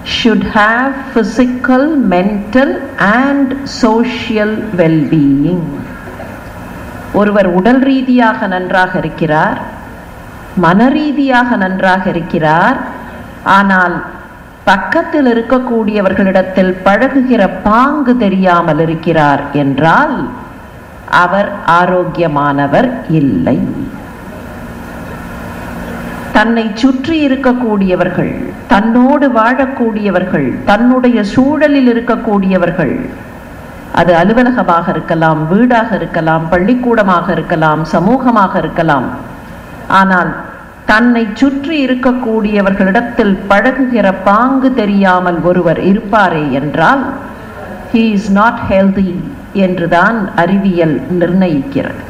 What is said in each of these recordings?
should have physical, mental and social well-being. ஒருவர் உடல் ரீதியாக நன்றாக இருக்கிறார், மனரீதியாக நன்றாக இருக்கிறார், ஆனால் பக்கத்தில் இருக்கக்கூடியவர்களிடத்தில் பழகுகிற பாங்கு தெரியாமல் இருக்கிறார் என்றால் அவர் ஆரோக்கியமானவர் இல்லை. தன்னை சுற்றி இருக்கக்கூடியவர்கள், தன்னோடு வாழக்கூடியவர்கள், தன்னுடைய சூழலில் இருக்கக்கூடியவர்கள், அது அலுவலகமாக இருக்கலாம், வீடாக இருக்கலாம், பள்ளிக்கூடமாக இருக்கலாம், சமூகமாக இருக்கலாம், ஆனால் தன்னை சுற்றி இருக்கக்கூடியவர்களிடத்தில் பழகுகிற பாங்கு தெரியாமல் ஒருவர் இருப்பாரே என்றால் he is not healthy என்றுதான் அறிவியல் நிர்ணயிக்கிறது.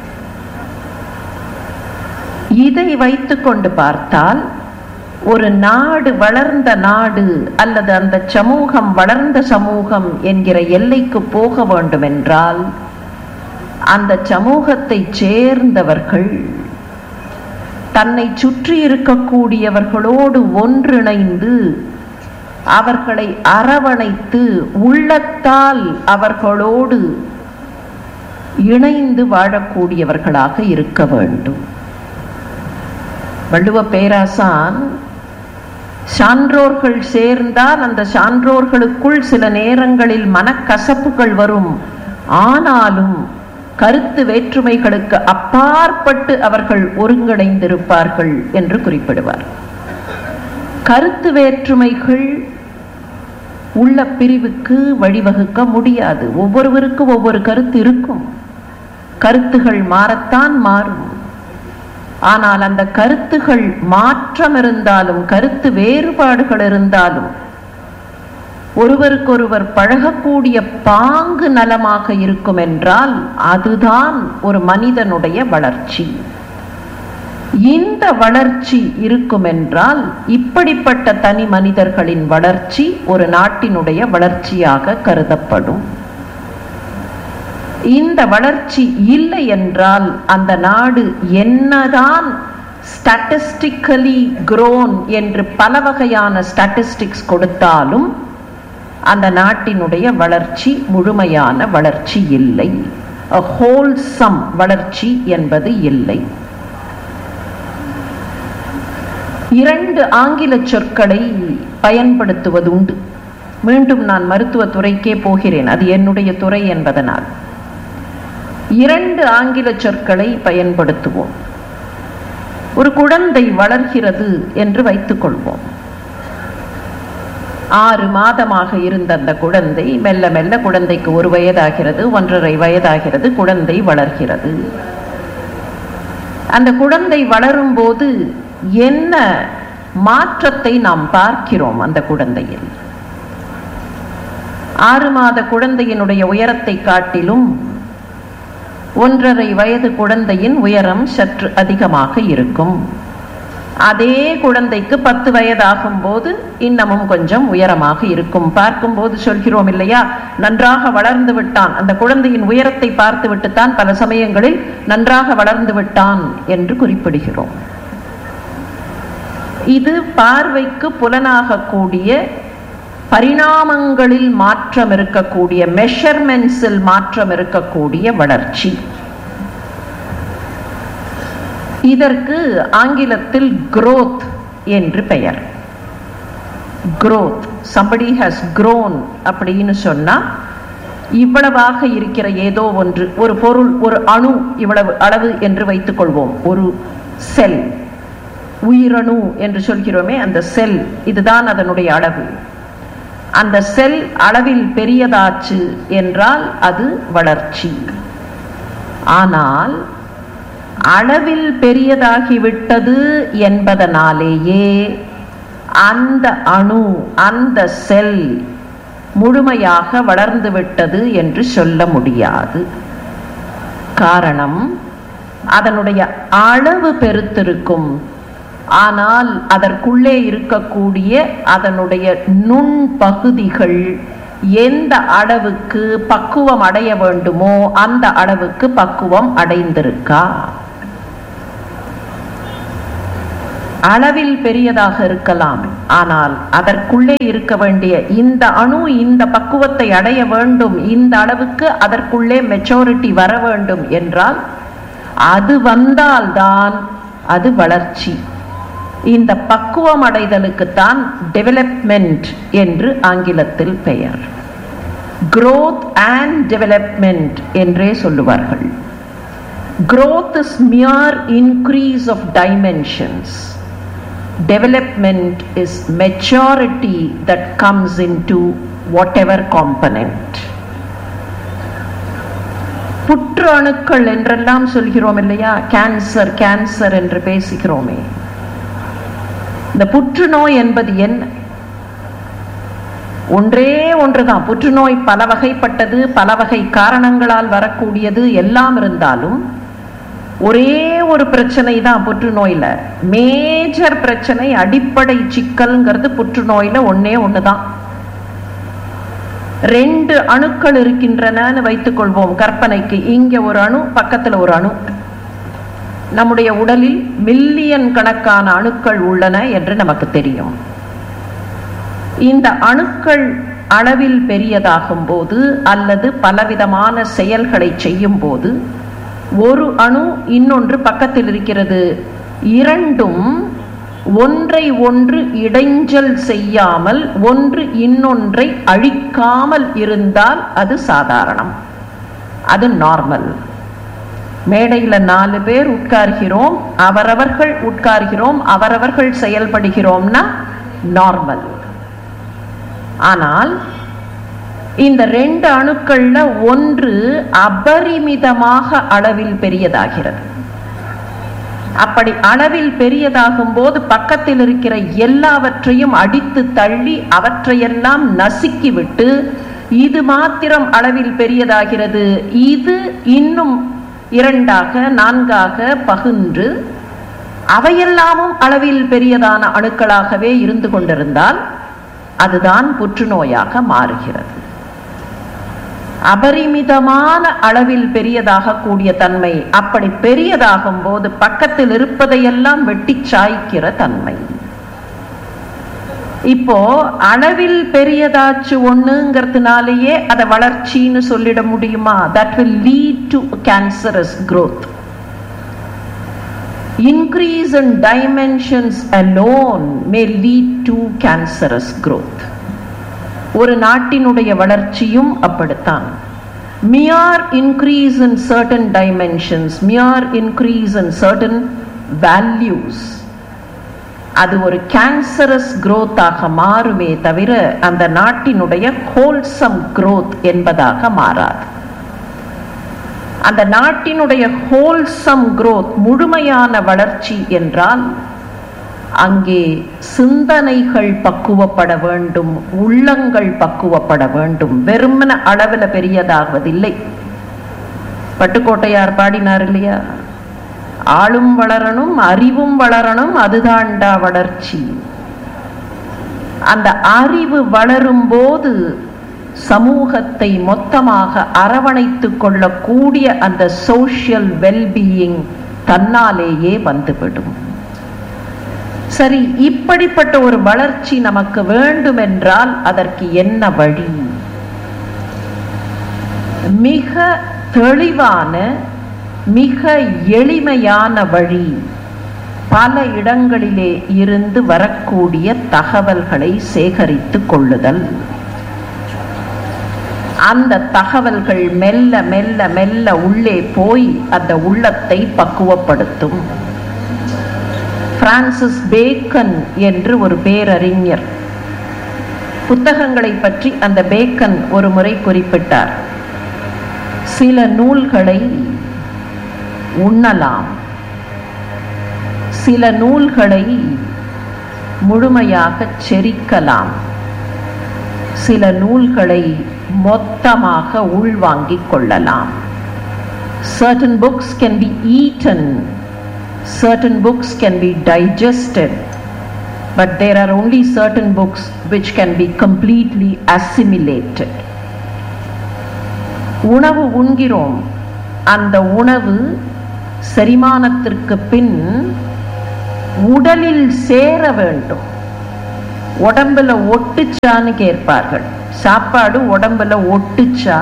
இதை வைத்துக்கொண்டு பார்த்தால் ஒரு நாடு வளர்ந்த நாடு அல்லது அந்த சமூகம் வளர்ந்த சமூகம் என்கிற எல்லைக்கு போக வேண்டும் என்றால் அந்த சமூகத்தை சேர்ந்தவர்கள் தன்னை சுற்றி இருக்கக்கூடியவர்களோடு ஒன்றிணைந்து அவர்களை அரவணைத்து உள்ளத்தால் அவர்களோடு இணைந்து வாழக்கூடியவர்களாக இருக்க வேண்டும். வள்ளுவ பேராசான் சான்றோர்கள் சேர்ந்தால் அந்த சான்றோர்களுக்குள் சில நேரங்களில் மனக்கசப்புகள் வரும், ஆனாலும் கருத்து வேற்றுமைகளுக்கு அப்பாற்பட்டு அவர்கள் ஒருங்கிணைந்திருப்பார்கள் என்று குறிப்பிடுவார். கருத்து வேற்றுமைகள் உள்ள பிரிவுக்கு வழிவகுக்க முடியாது. ஒவ்வொருவருக்கும் ஒவ்வொரு கருத்து இருக்கும், கருத்துகள் மாறத்தான் மாறும். ஆனால் அந்த கருத்துகள் மாற்றம் இருந்தாலும் கருத்து வேறுபாடுகள் இருந்தாலும் ஒருவருக்கொருவர் பழகக்கூடிய பாங்கு நலமாக இருக்கும் என்றால் அதுதான் ஒரு மனிதனுடைய வளர்ச்சி. இந்த வளர்ச்சி இருக்கும் என்றால் இப்படிப்பட்ட தனி மனிதர்களின் வளர்ச்சி ஒரு நாட்டினுடைய வளர்ச்சியாக கருதப்படும். இந்த வளர்ச்சி இல்லை என்றால் அந்த நாடு என்னதான் ஸ்டாட்டிஸ்டிக்கலி grown என்று பல வகையான ஸ்டாட்டிஸ்டிக்ஸ் கொடுத்தாலும் அந்த நாட்டினுடைய வளர்ச்சி முழுமையான வளர்ச்சி இல்லை, ஹோல்சம் வளர்ச்சி என்பது இல்லை. இரண்டு ஆங்கில சொற்களை பயன்படுத்துவது உண்டு. மீண்டும் நான் மருத்துவ துறைக்கே போகிறேன், அது என்னுடைய துறை என்பதனால் இரண்டு ஆங்கில சொற்களை பயன்படுத்துவோம். ஒரு குழந்தை வளர்கிறது என்று வைத்துக் கொள்வோம். 6 மாதமாக இருந்த அந்த குழந்தை மெல்ல மெல்ல குழந்தைக்கு 1 வயதாகிறது, 1.5 வயதாகிறது, குழந்தை வளர்கிறது. அந்த குழந்தை வளரும் போது என்ன மாற்றத்தை நாம் பார்க்கிறோம்? அந்த குழந்தையில் 6 மாத குழந்தையினுடைய உயரத்தை காட்டிலும் 1.5 வயது குழந்தையின் உயரம் சற்று அதிகமாக இருக்கும். அதே குழந்தைக்கு 10 வயதாகும் போது இன்னமும் கொஞ்சம் உயரமாக இருக்கும். பார்க்கும்போது சொல்கிறோம் இல்லையா, நன்றாக வளர்ந்து விட்டான், அந்த குழந்தையின் உயரத்தை பார்த்து விட்டுத்தான் பல சமயங்களில் நன்றாக வளர்ந்து விட்டான் என்று குறிப்பிடுகிறோம். இது பார்வைக்கு புலனாகக்கூடிய பரிணாமங்களில் மாற்றம் இருக்கக்கூடிய, மெஷர்மெண்ட்ஸில் மாற்றம் இருக்கக்கூடிய வளர்ச்சி. இதற்கு ஆங்கிலத்தில் growth என்று பெயர். growth, somebody has grown அப்படின்னு சொன்னா இவ்வளவாக இருக்கிற ஏதோ ஒன்று, ஒரு பொருள், ஒரு அணு இவ்வளவு அளவு என்று வைத்துக் கொள்வோம். ஒரு செல், உயிரணு என்று சொல்கிறோமே, அந்த செல் இதுதான் அதனுடைய அளவு. அந்த செல் அளவில் பெரியதாச்சு என்றால் அது வளர்ச்சி. ஆனால் அளவில் பெரியதாகிவிட்டது என்பதனாலேயே அந்த அணு, அந்த செல் முழுமையாக வளர்ந்து விட்டது என்று சொல்ல முடியாது. காரணம், அதனுடைய அளவு பெருத்திருக்கும், ஆனால் அதற்குள்ளே இருக்கக்கூடிய அதனுடைய நுண் பகுதிகள் எந்த அளவுக்கு பக்குவம் அடைய வேண்டுமோ அந்த அளவுக்கு பக்குவம் அடைந்திருக்கா? அளவில் பெரியதாக இருக்கலாம், ஆனால் அதற்குள்ளே இருக்க வேண்டிய இந்த அணு இந்த பக்குவத்தை அடைய வேண்டும், இந்த அளவுக்கு அதற்குள்ளே மெச்சூரிட்டி வர வேண்டும் என்றால் அது வந்தால்தான் அது வளர்ச்சி. இந்த பக்குவம் அடைதலுக்குத்தான் டெவலப்மெண்ட் என்று ஆங்கிலத்தில் பெயர். growth and development என்றே சொல்லுவார்கள். growth is mere increase of dimensions. Development is maturity that comes into whatever component. புற்று அணுக்கள் என்றெல்லாம் சொல்கிறோம் இல்லையா? கேன்சர் கேன்சர் என்று பேசுகிறோமே. இந்த புற்றுநோய் என்பது என்ன? ஒன்றே ஒன்றுதான். புற்றுநோய் பல வகைப்பட்டது, பல வகை காரணங்களால் வரக்கூடியது எல்லாம் இருந்தாலும் ஒரே ஒரு பிரச்சனை தான் புற்றுநோயில. மேஜர் பிரச்சனை, அடிப்படை சிக்கல்ங்கிறது புற்றுநோயில ஒன்னே ஒண்ணுதான். 2 அணுக்கள் இருக்கின்றன வைத்துக் கொள்வோம் கற்பனைக்கு. இங்க ஒரு அணு, பக்கத்துல ஒரு அணு. நம்முடைய உடலில் மில்லியன் கணக்கான அணுக்கள் உள்ளன என்று நமக்கு தெரியும். இந்த அணுக்கள் அளவில் பெரியதாகும் போது அல்லது பலவிதமான செயல்களை செய்யும் போது ஒரு அணு இன்னொன்று பக்கத்தில் இருக்கிறது, இரண்டும் ஒன்றை ஒன்று இடைஞ்சல் செய்யாமல் ஒன்று இன்னொன்றை அழிக்காமல் இருந்தால் அது சாதாரணம், அது நார்மல். மேடையில் 4 பேர் உட்கார்கிறோம், அவரவர்கள் உட்கார்கிறோம், அவரவர்கள் செயல்படுகிறோம்னா நார்மல். ஆனால் இந்த 2 அணுக்கள்ல ஒன்று அபரிமிதமாக அளவில் பெரியதாகிறது. அப்படி அளவில் பெரியதாகும் போது பக்கத்தில் இருக்கிற எல்லாவற்றையும் அடித்து தள்ளி அவற்றையெல்லாம் நசுக்கிவிட்டு இது மாத்திரம் அளவில் பெரியதாகிறது. இது இன்னும் 2ஆக 4ஆக பகுன்று அவையெல்லாமும் அளவில் பெரியதான அணுக்களாகவே இருந்து கொண்டிருந்தால் அதுதான் புற்றுநோயாக மாறுகிறது. அபரிமிதமான அளவில் பெரியதாக கூடிய தன்மை, அப்படி பெரியதாகும் போது பக்கத்தில் இருப்பதையெல்லாம் வெட்டி சாய்க்கிற தன்மை. இப்போ அளவில் பெரியதாச்சு ஒண்ணுங்கிறதுனாலேயே அதை வளர்ச்சின்னு சொல்லிட முடியுமா? that will lead to cancerous growth. Increase in dimensions alone may lead to cancerous growth. ஒரு நாட்டினுடைய வளர்ச்சியும் அப்படித்தான். mere increase in certain dimensions, mere increase in certain values, அது ஒரு கேன்சரஸ் growth ஆக மாறுமே தவிர அந்த நாட்டினுடைய wholesome growth என்பதாக மாறாது. அந்த நாட்டினுடைய wholesome growth, முழுமையான வளர்ச்சி என்றால் அங்கே சிந்தனைகள் பக்குவப்பட வேண்டும், உள்ளங்கள் பக்குவப்பட வேண்டும். வெறுமன அளவில் பெரியதாவதில்லை. பட்டுக்கோட்டையார் பாடினார் இல்லையா, ஆளும் வளரணும் அறிவும் வளரணும் அதுதான்டா வளர்ச்சி. அந்த அறிவு வளரும் போது சமூகத்தை மொத்தமாக அரவணைத்துக் கொள்ளக்கூடிய அந்த சோஷியல் வெல்பீயிங் தன்னாலேயே வந்துவிடும். சரி, இப்படிப்பட்ட ஒரு வளர்ச்சி நமக்கு வேண்டும் என்றால் அதற்கு என்ன வழி? மிக தெளிவான மிக எளிமையான வழி, பல இடங்களிலே இருந்து வரக்கூடிய தகவல்களை சேகரித்துக் கொள்ளுதல். அந்த தகவல்கள் மெல்ல மெல்ல மெல்ல உள்ளே போய் அந்த உள்ளத்தை பக்குவப்படுத்தும். பிரான்சிஸ் பேக்கன் என்று ஒரு பேரறிஞர், புத்தகங்களை பற்றி அந்த பேக்கன் ஒரு முறை குறிப்பிட்டார். சில நூல்களை உண்ணலாம், சில நூல்களை முழுமையாக செரிக்கலாம், சில நூல்களை மொத்தமாக உள்வாங்கிக் கொள்ளலாம். Certain books can be eaten, certain books can be digested, but there are only certain books which can be completely assimilated. உணவு உண்கிறோம், அந்த உணவு செரிமானத்திற்கு பின் உடலில் சேர வேண்டும். உடம்புல ஒட்டுச்சான்னு கேட்பார்கள். சாப்பாடு உடம்புல ஒட்டுச்சா?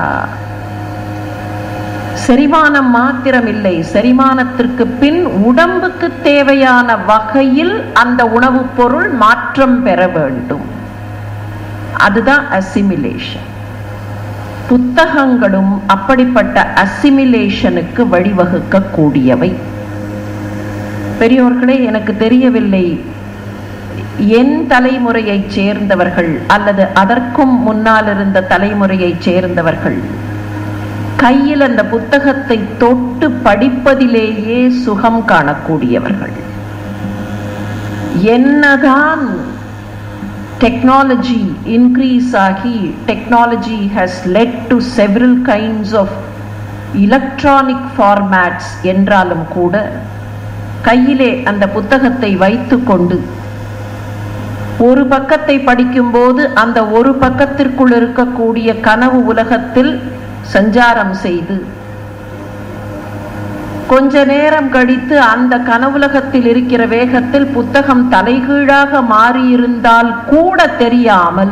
செரிமானம் மாத்திரம் இல்லை, செரிமானத்திற்கு பின் உடம்புக்கு தேவையான வகையில் அந்த உணவுப் பொருள் மாற்றம் பெற வேண்டும். அதுதான் அசிமிலேஷன். புத்தகங்களும் அப்படிப்பட்ட அசிமிலேஷனுக்கு வழிவகுக்க கூடியவை. பெரியோர்களே, எனக்கு தெரியவில்லை என் தலைமுறையைச் சேர்ந்தவர்கள் அல்லது அதற்கும் முன்னால் இருந்த தலைமுறையைச் சேர்ந்தவர்கள் கையில் அந்த புத்தகத்தை தொட்டு படிப்பதிலேயே சுகம் காணக்கூடியவர்கள். என்னதான் டெக்னாலஜி இன்க்ரீஸ் ஆகி, technology has led to several kinds of electronic formats என்றாலும் கூட கையிலே அந்த புத்தகத்தை வைத்துக்கொண்டு ஒரு பக்கத்தை படிக்கும்போது அந்த ஒரு பக்கத்திற்குள் இருக்கக்கூடிய கனவு உலகத்தில் சஞ்சாரம் செய்து கொஞ்ச நேரம் கழித்து அந்த கனவுலகத்தில் இருக்கிற வேகத்தில் புத்தகம் தலைகீழாக மாறியிருந்தால் கூட தெரியாமல்,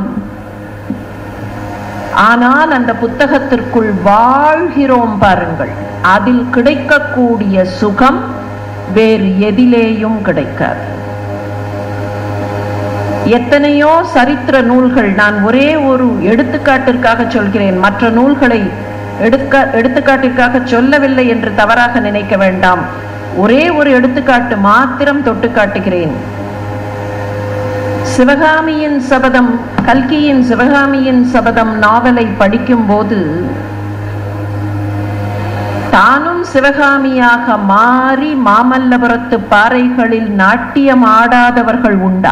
ஆனால் அந்த புத்தகத்திற்குள் வாழ்கிறோம் பாருங்கள். அதில் கிடைக்கக்கூடிய சுகம் வேறு எதிலேயும் கிடைக்காது. எத்தனையோ சரித்திர நூல்கள், நான் ஒரே ஒரு எடுத்துக்காட்டிற்காக சொல்கிறேன், மற்ற நூல்களை எடுத்துக்காட்டிற்காக சொல்லவில்லை என்று தவறாக நினைக்க வேண்டாம். ஒரே ஒரு எடுத்துக்காட்டு மாத்திரம் தொட்டு காட்டுகிறேன். சிவகாமியின் சபதம், கல்கியின் சிவகாமியின் சபதம் நாவலை படிக்கும் போது தானும் சிவகாமியாக மாறி மாமல்லபுரத்து பாறைகளில் நாட்டியம் ஆடாதவர்கள் உண்டா?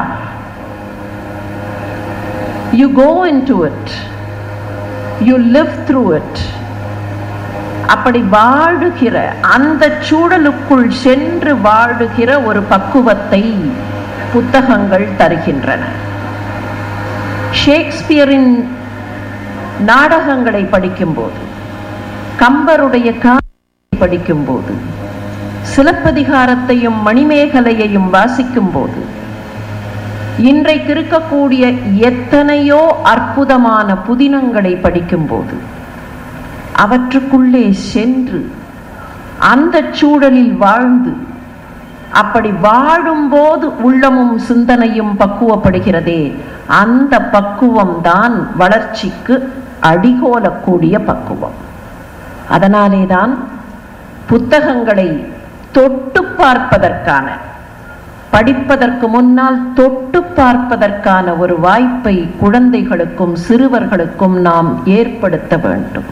You go into it, you live through it. அப்படி வாழுகிற, அந்த சூழலுக்குள் சென்று வாழுகிற ஒரு பக்குவத்தை புத்தகங்கள் தருகின்றன. ஷேக்ஸ்பியரின் நாடகங்களை படிக்கும்போது, கம்பருடைய காவியத்தை படிக்கும்போது, சிலப்பதிகாரத்தையும் மணிமேகலையையும் வாசிக்கும் போது, இன்றைக்கு இருக்கக்கூடிய எத்தனையோ அற்புதமான புதினங்களை படிக்கும்போது அவற்றுக்குள்ளே சென்று அந்த சூழலில் வாழ்ந்து, அப்படி வாழும்போது உள்ளமும் சிந்தனையும் பக்குவப்படுகிறதே, அந்த பக்குவம் தான் வளர்ச்சிக்கு அடிகோலக்கூடிய பக்குவம். அதனாலேதான் புத்தகங்களை தொட்டு பார்ப்பதற்கான, படிப்பதற்கு முன்னால் தொட்டு பார்ப்பதற்கான ஒரு வாய்ப்பை குழந்தைகளுக்கும் சிறுவர்களுக்கும் நாம் ஏற்படுத்த வேண்டும்.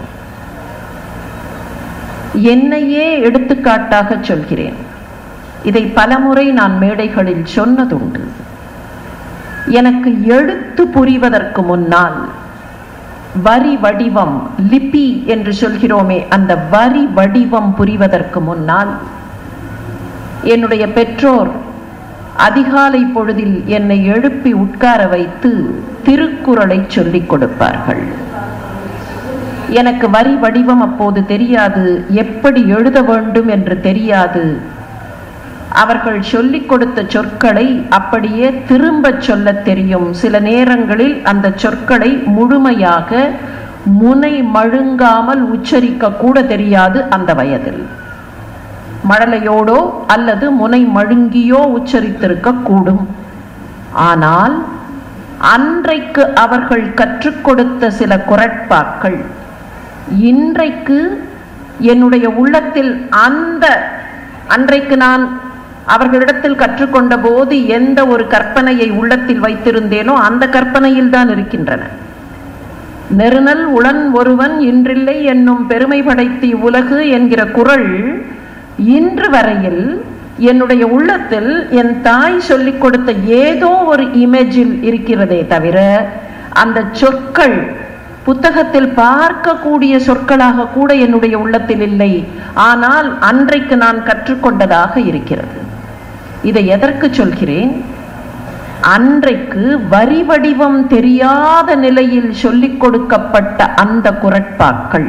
என்னையே எடுத்துக்காட்டாக சொல்கிறேன். இதை பலமுறை நான் மேடைகளில் சொன்னதுண்டு. எனக்கு எழுத்து புரிவதற்கு முன்னால் வரி வடிவம், லிபி என்று சொல்கிறோமே, அந்த வரி வடிவம் புரிவதற்கு முன்னால் என்னுடைய பெற்றோர் அதிகாலை பொழுதில் என்னை எழுப்பி உட்கார வைத்து திருக்குறளை சொல்லிக் கொடுப்பார்கள். எனக்கு வரி வடிவம் அப்போது தெரியாது, எப்படி எழுத வேண்டும் என்று தெரியாது. அவர்கள் சொல்லிக் கொடுத்த சொற்களை அப்படியே திரும்ப சொல்ல தெரியும். சில நேரங்களில் அந்த சொற்களை முழுமையாக முனை மழுங்காமல் உச்சரிக்க கூட தெரியாது அந்த வயதில். மழலையோடோ அல்லது முனை மழுங்கியோ உச்சரித்திருக்க கூடும். ஆனால் அன்றைக்கு அவர்கள் கற்றுக் கொடுத்த சில குறட்பாக்கள் இன்றைக்கு என்னுடைய உள்ளத்தில், அன்றைக்கு நான் அவர்களிடத்தில் கற்றுக்கொண்ட போது எந்த ஒரு கற்பனையை உள்ளத்தில் வைத்திருந்தேனோ அந்த கற்பனையில் தான் இருக்கின்றன. நெருநல் உளன் ஒருவன் இன்றில்லை என்னும் பெருமை படைத்தி உலகு என்கிற குறள் இன்று வரையில் என்னுடைய உள்ளத்தில் என் தாய் சொல்லிக் கொடுத்த ஏதோ ஒரு இமேஜில் இருக்கிறதே தவிர, அந்த சொற்கள் புத்தகத்தில் பார்க்கக்கூடிய சொற்களாக கூட என்னுடைய உள்ளத்தில் இல்லை. ஆனால் அன்றைக்கு நான் கற்றுக்கொண்டதாக இருக்கிறது. இதை எதற்கு சொல்கிறேன்? அன்றைக்கு வரி வடிவம் தெரியாத நிலையில் சொல்லிக் கொடுக்கப்பட்ட அந்த குறட்பாக்கள்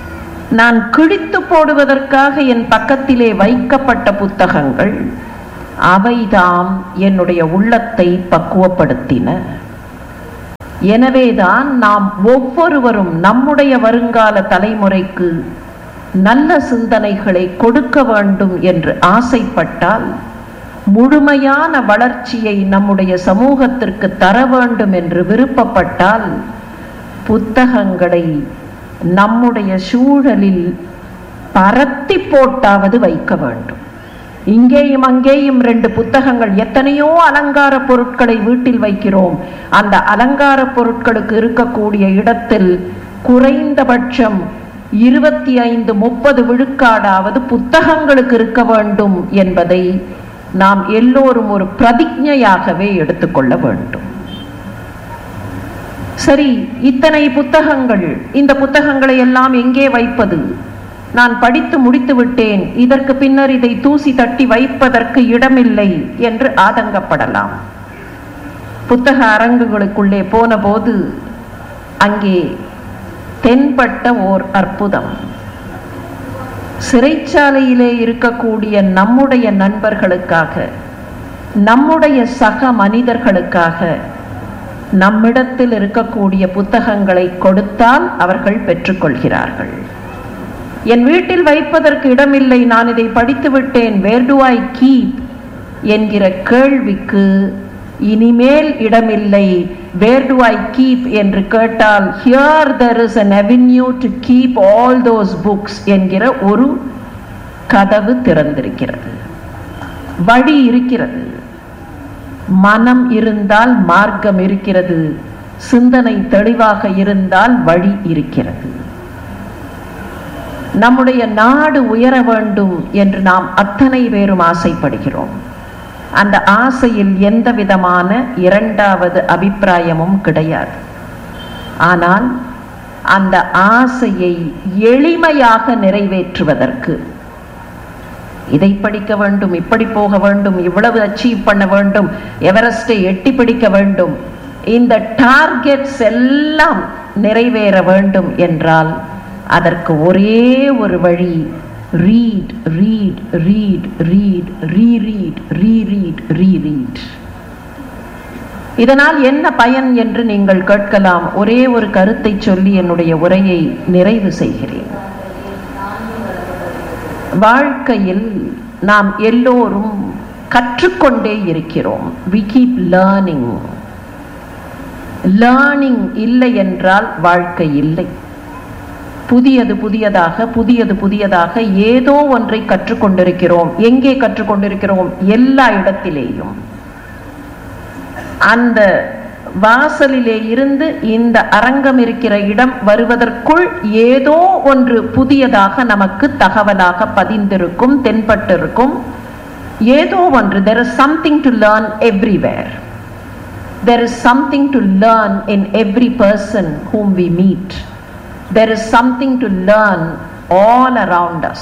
நான் கிழித்து போடுவதற்காக என் பக்கத்திலே வைக்கப்பட்ட புத்தகங்கள் அவைதாம் என்னுடைய உள்ளத்தை பக்குவப்படுத்தின. எனவேதான் நாம் ஒவ்வொருவரும் நம்முடைய வருங்கால தலைமுறைக்கு நல்ல சிந்தனைகளை கொடுக்க வேண்டும் என்று ஆசைப்பட்டால், முழுமையான வளர்ச்சியை நம்முடைய சமூகத்திற்கு தர வேண்டும் என்று விருப்பப்பட்டால், புத்தகங்களை நம்முடைய சூழலில் பரத்தி போட்டாவது வைக்க வேண்டும். இங்கேயும் அங்கேயும் 2 புத்தகங்கள், எத்தனையோ அலங்கார பொருட்களை வீட்டில் வைக்கிறோம். அந்த அலங்கார பொருட்களுக்கு இருக்கக்கூடிய இடத்தில் குறைந்தபட்சம் 25-30 விழுக்காடாவது புத்தகங்களுக்கு இருக்க வேண்டும் என்பதை நாம் எல்லோரும் ஒரு பிரதிஜையாகவே எடுத்துக்கொள்ள வேண்டும். சரி, இத்தனை புத்தகங்கள், இந்த புத்தகங்களை எல்லாம் எங்கே வைப்பது? நான் படித்து முடித்து விட்டேன், இதற்கு பின்னர் இதை தூசி தட்டி வைப்பதற்கு இடமில்லை என்று ஆதங்கப்படலாம். புத்தக அரங்குகளுக்குள்ளே போன போது அங்கே தென்பட்ட ஓர் அற்புதம். சிறைச்சாலையிலே இருக்கக்கூடிய நம்முடைய நண்பர்களுக்காக, நம்முடைய சக மனிதர்களுக்காக நம்மிடத்தில் இருக்கக்கூடிய புத்தகங்களை கொடுத்தால் அவர்கள் பெற்றுக்கொள்கிறார்கள். என் வீட்டில் வைப்பதற்கு இடமில்லை, நான் இதை படித்து விட்டேன், வேர் டு ஐ கீப் என்கிற கேள்விக்கு இனிமேல் இடமில்லை. வேர் டு ஐ கீப் என்று கேட்டால், here there is an avenue to keep all those books என்கிற ஒரு கதவு திறந்திருக்கிறது. வழி இருக்கிறது. மனம் இருந்தால் மார்க்கம் இருக்கிறது. சிந்தனை தெளிவாக இருந்தால் வழி இருக்கிறது. நம்முடைய நாடு உயர வேண்டும் என்று நாம் அத்தனை பேரும் ஆசைப்படுகிறோம். அந்த ஆசையில் எந்த விதமான இரண்டாவது அபிப்பிராயமும் கிடையாது. ஆனால் அந்த ஆசையை எளிமையாக நிறைவேற்றுவதற்கு, இதை படிக்க வேண்டும், இப்படி போக வேண்டும், இவ்வளவு அச்சீவ் பண்ண வேண்டும், எவரெஸ்டை எட்டி பிடிக்க வேண்டும், இந்த டார்கெட்ஸ் எல்லாம் நிறைவேற வேண்டும் என்றால் அதற்கு ஒரே ஒரு வழி, read read read read reread reread reread. இதனால் என்ன பயன் என்று நீங்கள் கேட்கலாம். ஒரே ஒரு கருத்தை சொல்லி என்னுடைய உரையை நிறைவு செய்கிறேன். வாழ்க்கையில் நாம் எல்லோரும் கற்றுக்கொண்டே இருக்கிறோம். we keep learning. லேர்னிங் இல்லை என்றால் வாழ்க்கை இல்லை. புதியது புதியதாக ஏதோ ஒன்றை கற்றுக்கொண்டிருக்கிறோம். எங்கே கற்றுக்கொண்டிருக்கிறோம்? எல்லா இடத்திலேயும். அந்த வாசலிலே இருந்து இந்த அரங்கம் இருக்கிற இடம் வருவதற்குள் ஏதோ ஒன்று புதியதாக நமக்கு தகவலாக பதிந்திருக்கும், தென்பட்டிருக்கும். ஏதோ ஒன்று. there is something to learn everywhere. there is something to learn in every person whom we meet. there is something to learn all around us.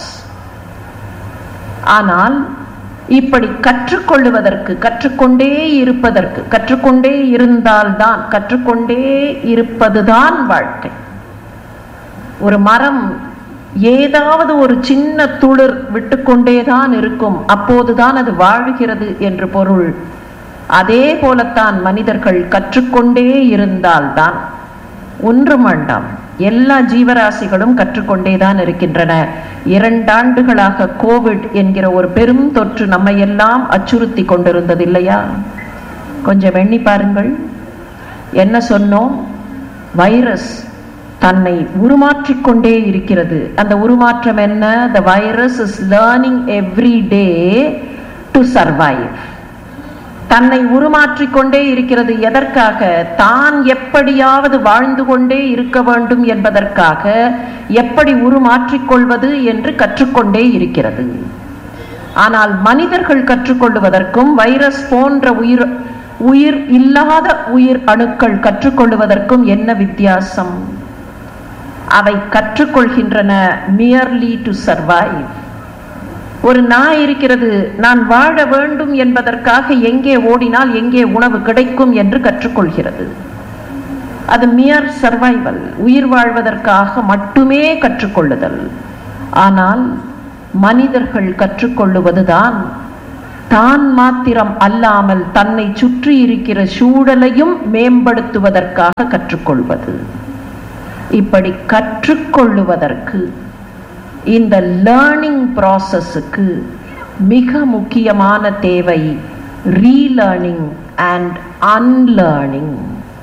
ஆனால் இப்படி கற்றுக்கொள்வதற்கு, கற்றுக்கொண்டே இருப்பதற்கு, கற்றுக்கொண்டே இருந்தால்தான், கற்றுக்கொண்டே இருப்பதுதான் வாழ்க்கை. ஒரு மரம் ஏதாவது ஒரு சின்ன துளிர் விட்டுக்கொண்டேதான் இருக்கும், அப்போதுதான் அது வாழ்கிறது என்று பொருள். அதே போலத்தான் மனிதர்கள் கற்றுக்கொண்டே இருந்தால்தான். ஒன்றும் வேண்டாம், எல்லா ஜீவராசிகளும் கற்றுக்கொண்டேதான் இருக்கின்றன. 2 ஆண்டுகளாக கோவிட் என்கிற ஒரு பெரும் தொற்று நம்மை எல்லாம் அச்சுறுத்தி கொண்டிருந்தது இல்லையா? கொஞ்சம் எண்ணி பாருங்கள். என்ன சொன்னோம்? வைரஸ் தன்னை உருமாற்றிக்கொண்டே இருக்கிறது. அந்த உருமாற்றம் என்ன? the virus is learning every day to survive. தன்னை உருமாற்றிக்கொண்டே இருக்கிறது. எதற்காக? தான் எப்படியாவது வாழ்ந்து கொண்டே இருக்க வேண்டும் என்பதற்காக. எப்படி உருமாற்றிக்கொள்வது என்று கற்றுக்கொண்டே இருக்கிறது. ஆனால் மனிதர்கள் கற்றுக்கொள்வதற்கும் வைரஸ் போன்ற உயிர் இல்லாத உயிர் அணுக்கள் கற்றுக்கொள்வதற்கும் என்ன வித்தியாசம்? அவை கற்றுக்கொள்கின்றன merely to survive. ஒரு நாய் இருக்கிறது, நான் வாழ வேண்டும் என்பதற்காக எங்கே ஓடினால் எங்கே உணவு கிடைக்கும் என்று கற்றுக்கொள்கிறது. அது மியர் சர்வைவல், உயிர் வாழ்வதற்காக மட்டுமே கற்றுக்கொள்ளுதல். ஆனால் மனிதர்கள் கற்றுக்கொள்ளுவதுதான் தான் மாத்திரம் அல்லாமல் தன்னை சுற்றி இருக்கிற சூழலையும் மேம்படுத்துவதற்காக கற்றுக்கொள்வது. இப்படி கற்றுக்கொள்ளுவதற்கு, இந்த லேர்னிங் ப்ராசஸுக்கு மிக முக்கியமான தேவை ரீலேர்னிங் அண்ட் அன்லேர்னிங்.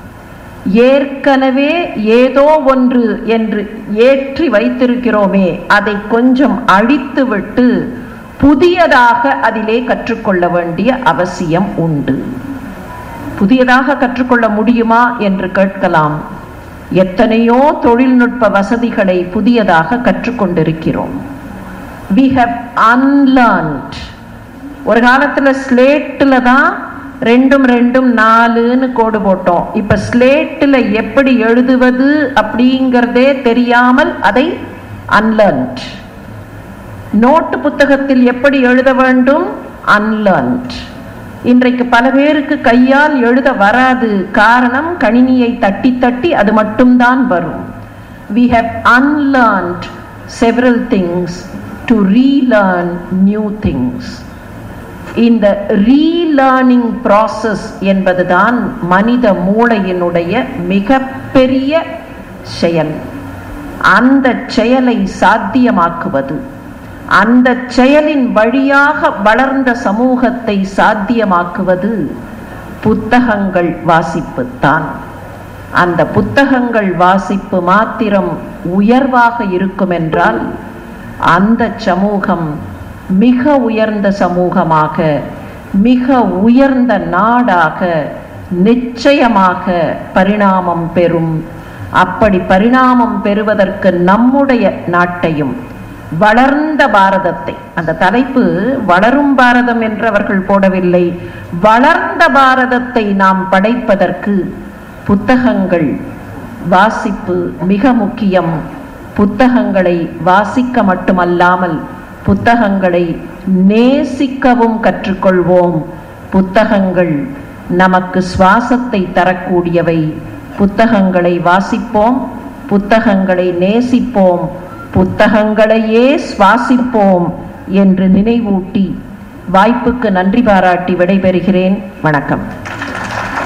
ஏற்கனவே ஏதோ ஒன்று என்று ஏற்றி வைத்திருக்கிறோமே, அதை கொஞ்சம் அழித்துவிட்டு புதியதாக அதிலே கற்றுக்கொள்ள வேண்டிய அவசியம் உண்டு. புதியதாக கற்றுக்கொள்ள முடியுமா என்று கேட்கலாம். எத்தனையோ தொழில்நுட்ப வசதிகளை புதியதாக கற்றுக்கொண்டிருக்கிறோம். We have unlearned. ஒரு காலத்துல ஸ்லேட்டில் தான் 2 2 4ன்னு கோடு போட்டோம். இப்ப ஸ்லேட்டில் எப்படி எழுதுவது அப்படிங்கிறதே தெரியாமல் அதை unlearned. நோட்டு புத்தகத்தில் எப்படி எழுத வேண்டும், unlearned. இன்றைக்கு பல பேருக்கு கையால் எழுத வராது. காரணம், கணினியை தட்டி தட்டி அது மட்டும்தான் வரும். We have unlearned several things to relearn new things. இந்த ரீலேர்னிங் ப்ராசஸ் என்பதுதான் மனித மூளையினுடைய மிகப்பெரிய செயல். அந்த செயலை சாத்தியமாக்குவது, அந்த செயலின் வழியாக வளர்ந்த சமூகத்தை சாத்தியமாக்குவது புத்தகங்கள் வாசிப்புத்தான். அந்த புத்தகங்கள் வாசிப்பு மாத்திரம் உயர்வாக இருக்கும் என்றால் அந்த சமூகம் மிக உயர்ந்த சமூகமாக, மிக உயர்ந்த நாடாக நிச்சயமாக பரிணாமம் பெறும். அப்படி பரிணாமம் பெறுவதற்கு நம்முடைய நாட்டையும், வளர்ந்த பாரதத்தை, அந்த தலைப்பு வளரும் பாரதம் என்று அவர்கள் போடவில்லை, வளர்ந்த பாரதத்தை நாம் படைப்பதற்கு புத்தகங்கள் வாசிப்பு மிக முக்கியம். புத்தகங்களை வாசிக்க மட்டுமல்லாமல் புத்தகங்களை நேசிக்கவும் கற்றுக்கொள்வோம். புத்தகங்கள் நமக்கு சுவாசத்தை தரக்கூடியவை. புத்தகங்களை வாசிப்போம், புத்தகங்களை நேசிப்போம், புத்தகங்களையே சுவாசிப்போம் என்று நினைவூட்டி வாய்ப்புக்கு நன்றி பாராட்டி விடைபெறுகிறேன். வணக்கம்.